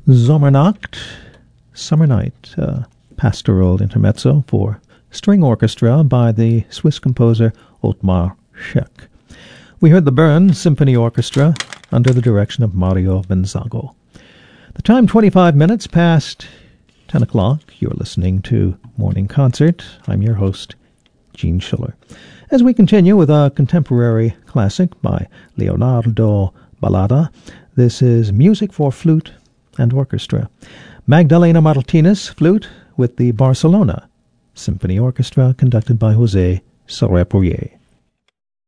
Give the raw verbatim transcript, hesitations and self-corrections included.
Sommernacht, Summer Night, a pastoral intermezzo for string orchestra by the Swiss composer Ottmar Scheck. We heard the Bern Symphony Orchestra under the direction of Mario Benzago. The time twenty-five minutes past ten o'clock. You're listening to Morning Concert. I'm your host, Gene Schiller. As we continue with a contemporary classic by Leonardo Balada, this is Music for Flute and Orchestra. Magdalena Martinez, flute, with the Barcelona Symphony Orchestra, conducted by José Sarrapourier.